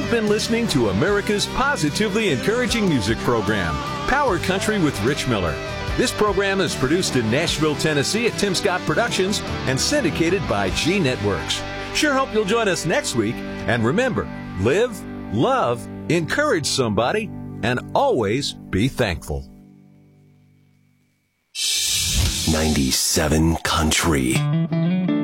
You've been listening to America's positively encouraging music program, Power Country with Rich Miller. This program is produced in Nashville, Tennessee at Tim Scott Productions and syndicated by G Networks. Sure hope you'll join us next week. And remember, live, love, encourage somebody, and always be thankful. 97 Country.